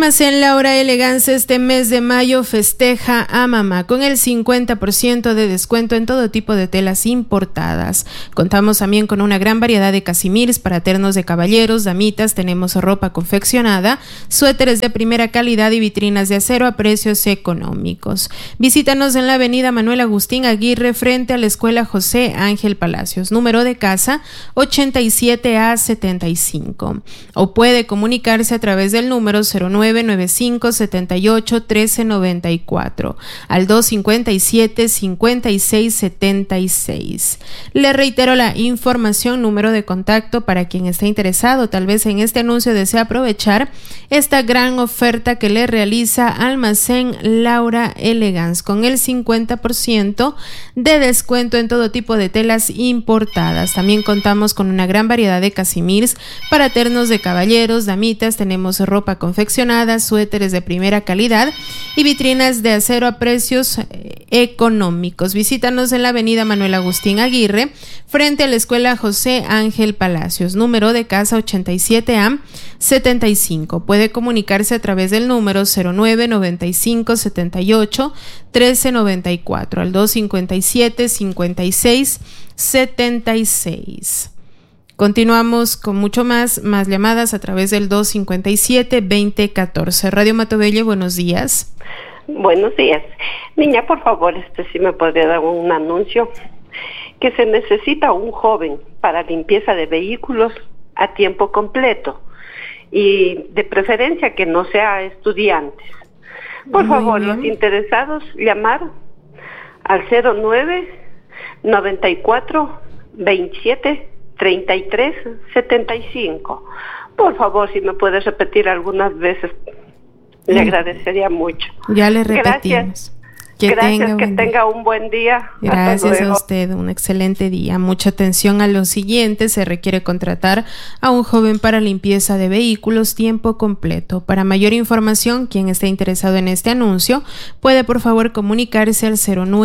Almacén Laura Elegance este mes de mayo festeja a mamá con el 50% de descuento en todo tipo de telas importadas. Contamos también con una gran variedad de casimirs para ternos de caballeros, damitas, tenemos ropa confeccionada, suéteres de primera calidad y vitrinas de acero a precios económicos. Visítanos en la avenida Manuel Agustín Aguirre frente a la Escuela José Ángel Palacios, número de casa 87A75, o puede comunicarse a través del número 0995-78-1394 al 257-5676. Le reitero la información, número de contacto para quien esté interesado. Tal vez en este anuncio desea aprovechar esta gran oferta que le realiza Almacén Laura Elegance con el 50% de descuento en todo tipo de telas importadas. También contamos con una gran variedad de casimirs para ternos de caballeros, damitas, tenemos ropa confeccionada, suéteres de primera calidad y vitrinas de acero a precios económicos. Visítanos en la avenida Manuel Agustín Aguirre frente a la Escuela José Ángel Palacios, número de casa 87A75. Puede comunicarse a través del número 0995-78-1394 al 257-5676. Continuamos con mucho más llamadas a través del 257-2014. Radio Matobelle, buenos días. Buenos días. Niña, por favor, si me podría dar un anuncio, que se necesita un joven para limpieza de vehículos a tiempo completo y de preferencia que no sea estudiantes. Por favor, los interesados llamar al 09-94-27-33-75. Por favor, si me puedes repetir algunas veces, le agradecería mucho. Ya le repetimos. Gracias. Que tenga un buen día. Gracias a usted, un excelente día. Mucha atención a lo siguiente: se requiere contratar a un joven para limpieza de vehículos tiempo completo. Para mayor información, quien esté interesado en este anuncio puede por favor comunicarse al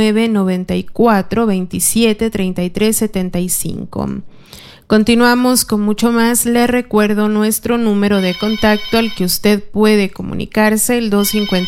09-94-27-33-75. Continuamos con mucho más. Le recuerdo nuestro número de contacto al que usted puede comunicarse, el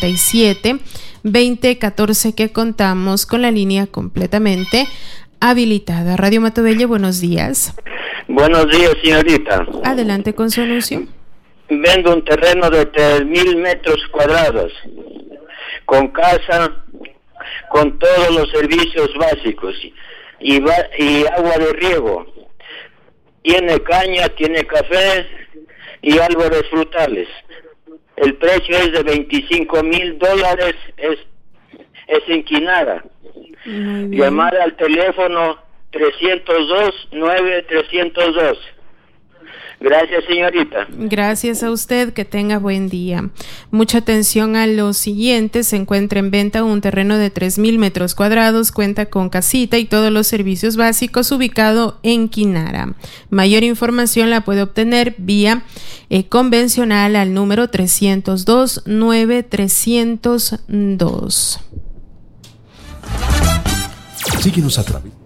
257-2014, que contamos con la línea completamente habilitada. Radio Matobelle, buenos días. Buenos días, señorita. Adelante con su anuncio. Vendo un terreno de 3,000 metros cuadrados, con casa, con todos los servicios básicos y agua de riego. Tiene caña, tiene café y árboles frutales. El precio es de $25,000, es en Quinara. Llamar al teléfono 302-9302. Gracias, señorita. Gracias a usted, que tenga buen día. Mucha atención a lo siguiente: se encuentra en venta un terreno de 3,000 metros cuadrados, cuenta con casita y todos los servicios básicos, ubicado en Quinara. Mayor información la puede obtener vía convencional al número 302-9302. Síguenos a través